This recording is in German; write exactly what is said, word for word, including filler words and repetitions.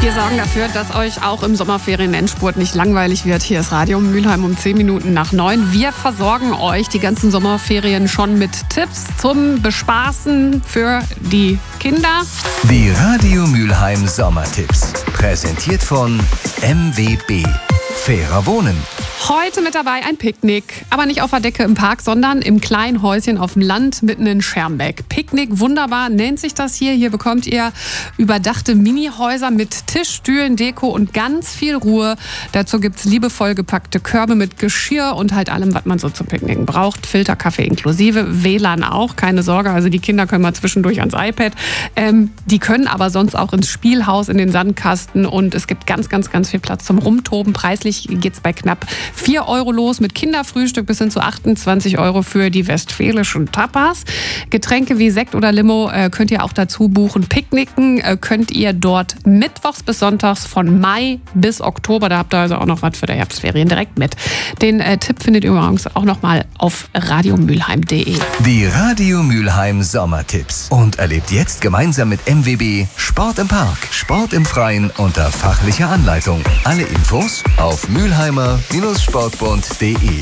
Wir sorgen dafür, dass euch auch im Sommerferien-Endspurt nicht langweilig wird. Hier ist Radio Mülheim um zehn Minuten nach neun. Wir versorgen euch die ganzen Sommerferien schon mit Tipps zum Bespaßen für die Kinder. Die Radio Mülheim Sommertipps. Präsentiert von M W B. Fairer Wohnen. Heute mit dabei ein Picknick, aber nicht auf der Decke im Park, sondern im kleinen Häuschen auf dem Land mitten in Schermbeck. Picknick wunderbar nennt sich das hier. Hier bekommt ihr überdachte Minihäuser mit Tisch, Stühlen, Deko und ganz viel Ruhe. Dazu gibt's liebevoll gepackte Körbe mit Geschirr und halt allem, was man so zum Picknicken braucht. Filterkaffee inklusive, W L A N auch, keine Sorge. Also die Kinder können mal zwischendurch ans iPad. Ähm, die können aber sonst auch ins Spielhaus, in den Sandkasten und es gibt ganz, ganz, ganz viel Platz zum Rumtoben. Preislich geht's bei knapp vier Euro los mit Kinderfrühstück bis hin zu achtundzwanzig Euro für die westfälischen Tapas. Getränke wie Sekt oder Limo äh, könnt ihr auch dazu buchen. Picknicken äh, könnt ihr dort mittwochs bis sonntags von Mai bis Oktober. Da habt ihr also auch noch was für die Herbstferien direkt mit. Den äh, Tipp findet ihr übrigens auch noch mal auf radiomülheim punkt de. Die Radio Mülheim Sommertipps. Und erlebt jetzt gemeinsam mit M W B Sport im Park, Sport im Freien unter fachlicher Anleitung. Alle Infos auf mülheimer Bindestrich sportbund punkt de.